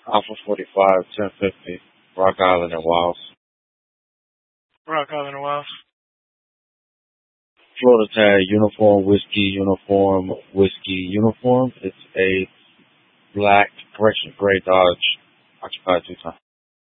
Alpha 45, 1050, Rock Island and Wiles. Rock Island and Wiles. Florida tag, uniform, whiskey, uniform, whiskey, uniform. It's a black, correction, gray Dodge, occupied 2 times.